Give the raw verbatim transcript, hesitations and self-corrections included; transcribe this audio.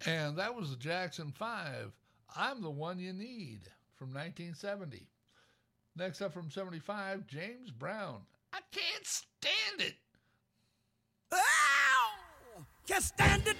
And that was the Jackson five, I'm the One You Need, from nineteen seventy. Next up from seventy-five, James Brown, I Can't Stand It. Ow! Can't stand it